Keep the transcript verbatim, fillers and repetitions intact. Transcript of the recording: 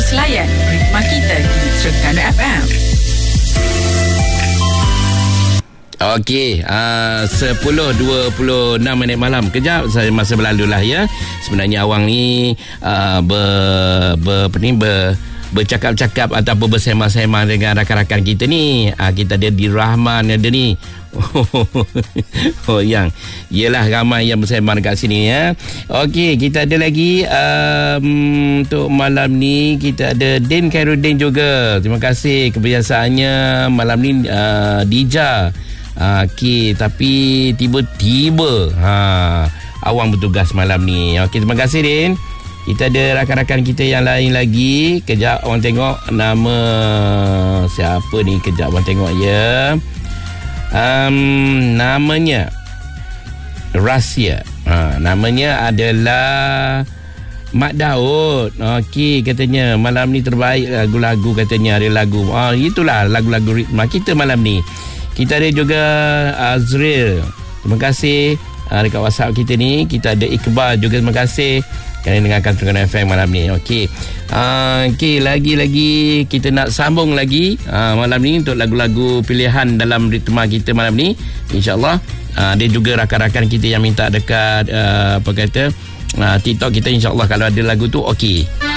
Terus layan ritma kita di Terengganu F M. Okey, uh, sepuluh dua puluh enam minit malam. Kejap, saya masa berlalu lah ya. Sebenarnya awang ni uh, ber, ber, apa ni, ber, bercakap-cakap ataupun bersema-sema dengan rakan-rakan kita ni. Uh, kita ada di Rahman ada ni. Oh, yang yelah ramai yang bersama dekat sini ya. Okey, kita ada lagi um, untuk malam ni kita ada Din Khairuddin juga. Terima kasih kebiasaannya malam ni uh, Dija. Okey, tapi tiba-tiba ha, awang bertugas malam ni. Okey, terima kasih Din. Kita ada rakan-rakan kita yang lain lagi. Kejap orang tengok nama siapa ni. Kejap orang tengok ya. Um, namanya Rahsia. Ha, namanya adalah Mak Daud. Okey, katanya malam ni terbaik lagu-lagu katanya. Ada lagu. Ah, itulah lagu-lagu ritma kita malam ni. Kita ada juga Azril. Terima kasih uh, dekat WhatsApp kita ni. Kita ada Iqbal juga. Terima kasih kerana dengarkan Terengganu F M malam ni. Okey. Uh, Okey, lagi-lagi kita nak sambung lagi uh, malam ni untuk lagu-lagu pilihan dalam ritma kita malam ni. InsyaAllah uh, ada juga rakan-rakan kita yang minta dekat uh, apa kata uh, TikTok kita. InsyaAllah kalau ada lagu tu okey.